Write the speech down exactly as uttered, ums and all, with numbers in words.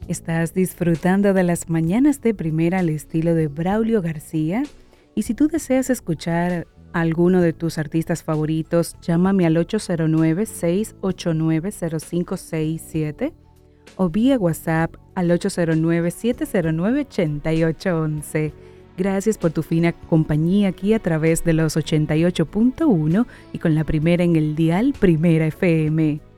Estás disfrutando de las mañanas de primera al estilo de Braulio García. Y si tú deseas escuchar a alguno de tus artistas favoritos, llámame al ocho cero nueve, seis ocho nueve, cero cinco seis siete o vía WhatsApp al ocho cero nueve, siete cero nueve, ocho ocho uno uno. Gracias por tu fina compañía aquí a través de los ochenta y ocho punto uno y con la primera en el dial Primera F M.